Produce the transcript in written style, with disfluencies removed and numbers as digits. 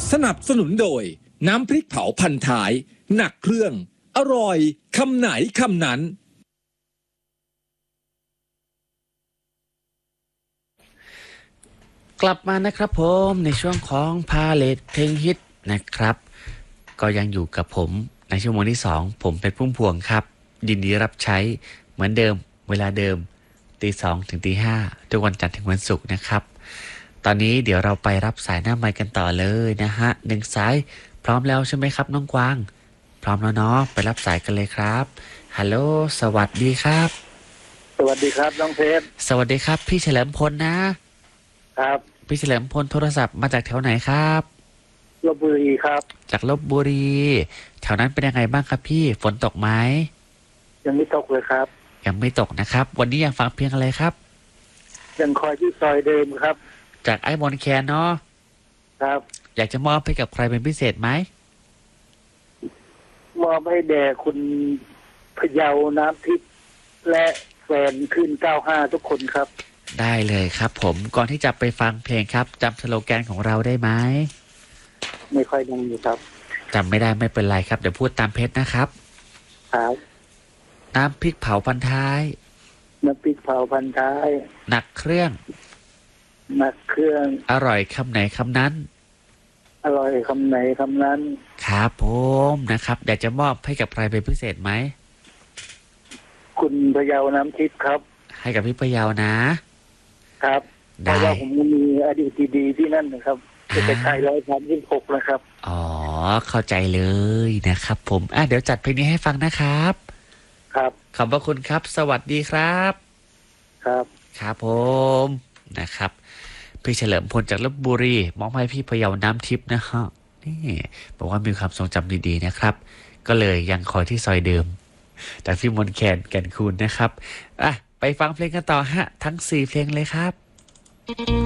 สนับสนุนโดยน้ำพริกเผาพันท้ายหนักเครื่องอร่อยคำไหนคำนั้นกลับมานะครับผมในช่วงของพาเลทเพลงฮิตนะครับก็ยังอยู่กับผมในชั่วโมงที่2ผมเป็นพุ่มพวงครับยินดีรับใช้เหมือนเดิมเวลาเดิมตี2ถึงตี5ทุกวันจันทร์ถึงวันศุกร์นะครับตอนนี้เดี๋ยวเราไปรับสายหน้าไมค์กันต่อเลยนะฮะ1สายพร้อมแล้วใช่ไหมครับน้องกวางพร้อมแล้วเนาะไปรับสายกันเลยครับฮัลโหลสวัสดีครับสวัสดีครับน้องเพชรสวัสดีครับพี่เฉลิมพลนะครับพี่เฉลิมพลโทรศัพท์มาจากแถวไหนครับลพบุรีครับจากลพบุรีแถวนั้นเป็นยังไงบ้างครับพี่ฝนตกไหมยังไม่ตกเลยครับยังไม่ตกนะครับวันนี้ยังฟังเพลงอะไรครับยังคอยที่ซอยเดิมครับจากไอ้มอนแคนเนาะครับอยากจะมอบให้กับใครเป็นพิเศษไหมมอบให้แด่คุณพะเยาน้ำทิพย์และแฟนขึ้น95ทุกคนครับได้เลยครับผมก่อนที่จะไปฟังเพลงครับจำสโลแกนของเราได้ไหมไม่ค่อยดังอยู่ครับจำไม่ได้ไม่เป็นไรครับเดี๋ยวพูดตามเพชรนะครับครับน้ำพริกเผาพันท้ายน้ำพริกเผาพันท้ายหนักเครื่องหนักเครื่องอร่อยคำไหนคำนั้นอร่อยคำไหนคำนั้นครับผมนะครับอยากจะมอบให้กับใครเป็นพิเศษไหมคุณพะเยาน้ำทิพย์ครับให้กับพี่พะเยานะครับเพราะว่าผมมีอดีตดีๆที่นั่นนะครับจะเป็นไทย136นะครับอ๋อเข้าใจเลยนะครับผมเดี๋ยวจัดเพลงนี้ให้ฟังนะครับครับขอบพระคุณครับสวัสดีครับครับครับผมนะครับพี่เฉลิมพลจากลพบุรีมอบให้พี่พะเยาน้ำทิพย์นะฮะนี่บอกว่ามีความทรงจำดีๆนะครับก็เลยยังคอยที่ซอยเดิมจากพี่มนแคนแก่นคูณนะครับไปฟังเพลงกันต่อฮะทั้ง4เพลงเลยครับ